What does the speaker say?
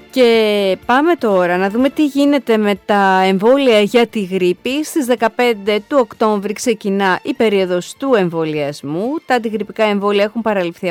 Και πάμε τώρα να δούμε τι γίνεται με τα εμβόλια για τη γρίπη. Στις 15 του Οκτώβρη ξεκινά η περίοδος του εμβολιασμού. Τα αντιγρυπικά εμβόλια έχουν παραληφθεί